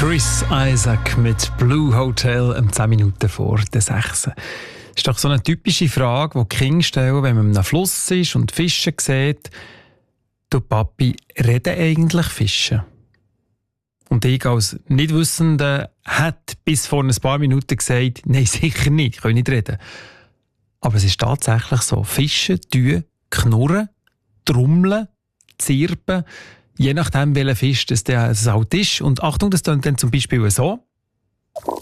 Chris Isaak mit Blue Hotel 10 Minuten vor der 6. Das ist doch so eine typische Frage, die die Kinder stellen, wenn man an einem Fluss ist und Fische sieht. Du Papi, reden eigentlich Fische? Und ich als Nichtwissender hat bis vor ein paar Minuten gesagt, nein, sicher nicht, ich kann nicht reden. Aber es ist tatsächlich so. Fische knurren, trommeln, zirpen, je nachdem, welcher Fisch das halt ist. Und Achtung, das klingt dann zum Beispiel so.